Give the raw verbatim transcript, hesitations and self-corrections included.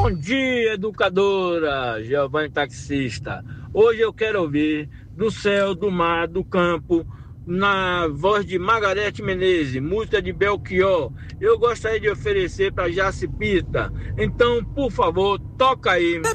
Bom dia, educadora, Giovanni taxista. Hoje eu quero ouvir do céu, do mar, do campo, na voz de Margarete Menezes, música de Belchior. Eu gostaria de oferecer para Jacipita. Então, por favor, toca aí.